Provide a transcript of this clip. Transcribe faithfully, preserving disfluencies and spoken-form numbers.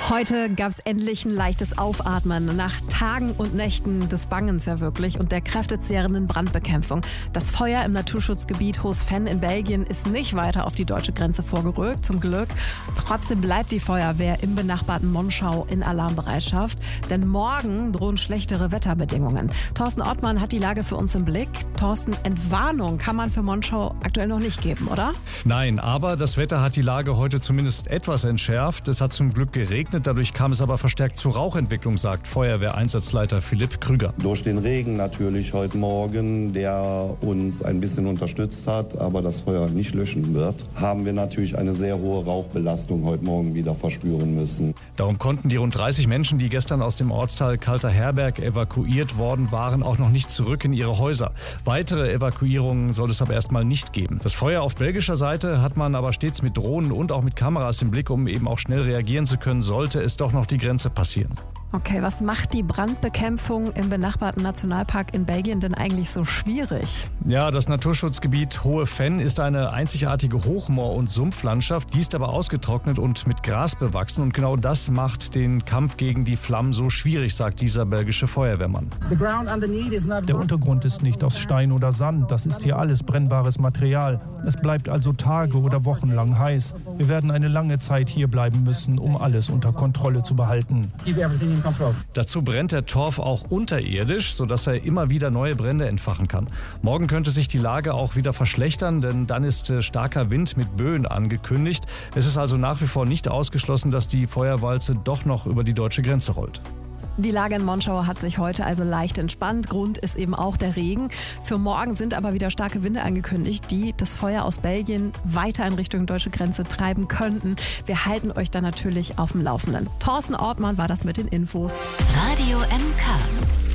Heute gab es endlich ein leichtes Aufatmen nach Tagen und Nächten des Bangens ja wirklich und der kräftezehrenden Brandbekämpfung. Das Feuer im Naturschutzgebiet Hoos-Venn in Belgien ist nicht weiter auf die deutsche Grenze vorgerückt, zum Glück. Trotzdem bleibt die Feuerwehr im benachbarten Monschau in Alarmbereitschaft, denn morgen drohen schlechtere Wetterbedingungen. Thorsten Ortmann hat die Lage für uns im Blick. Thorsten, Entwarnung kann man für Monschau aktuell noch nicht geben, oder? Nein, aber das Wetter hat die Lage heute zumindest etwas entschärft. Es hat zum Glück geregnet. Dadurch kam es aber verstärkt zur Rauchentwicklung, sagt Feuerwehreinsatzleiter Philipp Krüger. Durch den Regen natürlich heute Morgen, der uns ein bisschen unterstützt hat, aber das Feuer nicht löschen wird, haben wir natürlich eine sehr hohe Rauchbelastung heute Morgen wieder verspüren müssen. Darum konnten die rund dreißig Menschen, die gestern aus dem Ortsteil Kalter Herberg evakuiert worden waren, auch noch nicht zurück in ihre Häuser. Weitere Evakuierungen soll es aber erstmal nicht geben. Das Feuer auf belgischer Seite hat man aber stets mit Drohnen und auch mit Kameras im Blick, um eben auch schnell reagieren zu können, sollte es doch noch die Grenze passieren. Okay, was macht die Brandbekämpfung im benachbarten Nationalpark in Belgien denn eigentlich so schwierig? Ja, das Naturschutzgebiet Hohe-Venn ist eine einzigartige Hochmoor- und Sumpflandschaft. Die ist aber ausgetrocknet und mit Gras bewachsen. Und genau das macht den Kampf gegen die Flammen so schwierig, sagt dieser belgische Feuerwehrmann. Der Untergrund ist nicht aus Stein oder Sand. Das ist hier alles brennbares Material. Es bleibt also Tage oder Wochen lang heiß. Wir werden eine lange Zeit hier bleiben müssen, um alles unter Kontrolle zu behalten. Dazu brennt der Torf auch unterirdisch, sodass er immer wieder neue Brände entfachen kann. Morgen könnte sich die Lage auch wieder verschlechtern, denn dann ist äh, starker Wind mit Böen angekündigt. Es ist also nach wie vor nicht ausgeschlossen, dass die Feuerwalze doch noch über die deutsche Grenze rollt. Die Lage in Monschau hat sich heute also leicht entspannt. Grund ist eben auch der Regen. Für morgen sind aber wieder starke Winde angekündigt, die das Feuer aus Belgien weiter in Richtung deutsche Grenze treiben könnten. Wir halten euch dann natürlich auf dem Laufenden. Thorsten Ortmann war das mit den Infos. Radio M K.